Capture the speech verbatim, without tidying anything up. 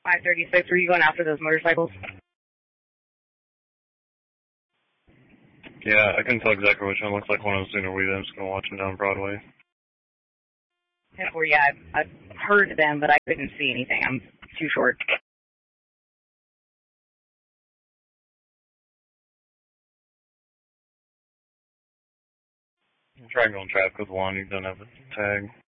five thirty-six, were you going after those motorcycles? Yeah, I couldn't tell exactly which one. Looks like one of those sooner we I'm just going to watch them down Broadway. Or yeah, I've, I've heard them, but I couldn't see anything. I'm too short. Try going traffic with one. He doesn't have a tag.